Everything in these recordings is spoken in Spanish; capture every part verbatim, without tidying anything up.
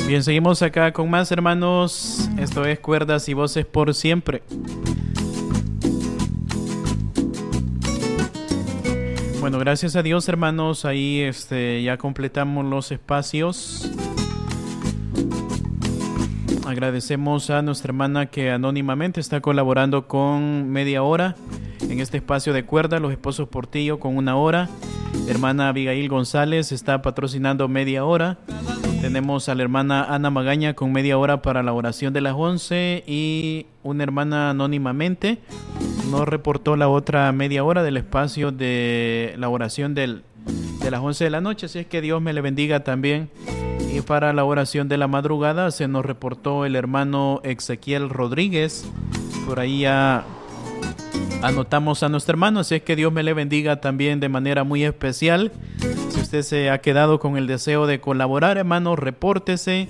Bien, seguimos acá con más, hermanos. Esto es Cuerdas y Voces por Siempre. Bueno, gracias a Dios, hermanos, ahí este, ya completamos los espacios. Agradecemos a nuestra hermana que anónimamente está colaborando con media hora en este espacio de Cuerda, Los Esposos Portillo con una hora. Hermana Abigail González está patrocinando media hora. Tenemos a la hermana Ana Magaña con media hora para la oración de las once, y una hermana anónimamente nos reportó la otra media hora del espacio de la oración del, de las once de la noche. Así es que Dios me le bendiga también. Y para la oración de la madrugada se nos reportó el hermano Ezequiel Rodríguez. Por ahí ya anotamos a nuestro hermano, así es que Dios me le bendiga también de manera muy especial. Si usted se ha quedado con el deseo de colaborar, hermano, repórtese.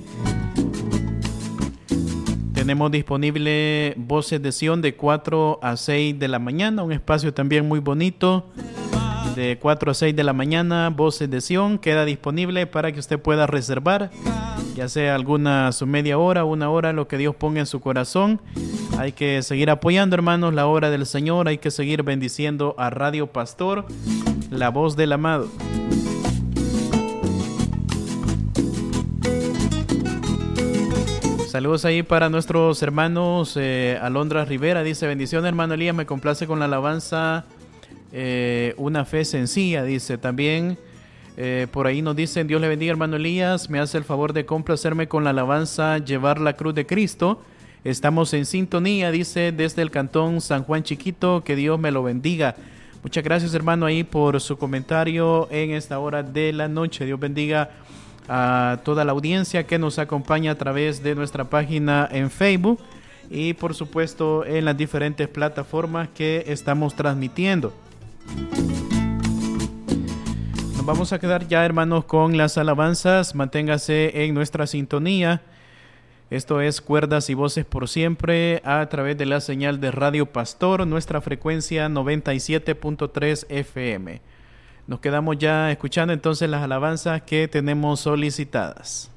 Tenemos disponible Voces de Sion de cuatro a seis de la mañana, un espacio también muy bonito. De cuatro a seis de la mañana, Voces de Sion queda disponible para que usted pueda reservar, ya sea alguna su media hora, una hora, lo que Dios ponga en su corazón. Hay que seguir apoyando, hermanos, la obra del Señor. Hay que seguir bendiciendo a Radio Pastor, la voz del amado. Saludos ahí para nuestros hermanos. eh, Alondra Rivera dice: bendición, hermano Elías, me complace con la alabanza eh, Una Fe Sencilla. Dice también, eh, por ahí nos dicen: Dios le bendiga, hermano Elías, me hace el favor de complacerme con la alabanza Llevar la Cruz de Cristo. Estamos en sintonía, dice, desde el cantón San Juan Chiquito. Que Dios me lo bendiga. Muchas gracias, hermano, ahí por su comentario en esta hora de la noche. Dios bendiga a toda la audiencia que nos acompaña a través de nuestra página en Facebook y por supuesto en las diferentes plataformas que estamos transmitiendo. Nos vamos a quedar ya, hermanos, con las alabanzas. Manténgase en nuestra sintonía. Esto es Cuerdas y Voces por Siempre a través de la señal de Radio Pastor, nuestra frecuencia noventa y siete punto tres F M. Nos quedamos ya escuchando entonces las alabanzas que tenemos solicitadas.